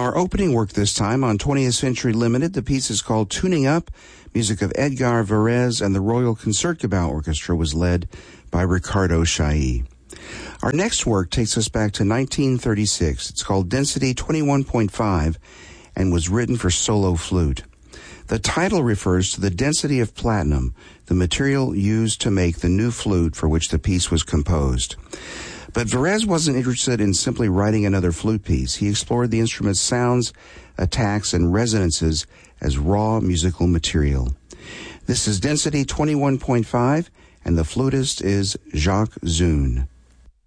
Our opening work this time on 20th Century Limited, the piece is called Tuning Up. Music of Edgar Varese and the Royal Concertgebouw Orchestra was led by Ricardo Chailly. Our next work takes us back to 1936. It's called Density 21.5 and was written for solo flute. The title refers to the density of platinum, the material used to make the new flute for which the piece was composed. But Varese wasn't interested in simply writing another flute piece. He explored the instrument's sounds, attacks, and resonances as raw musical material. This is Density 21.5, and the flutist is Jacques Zune.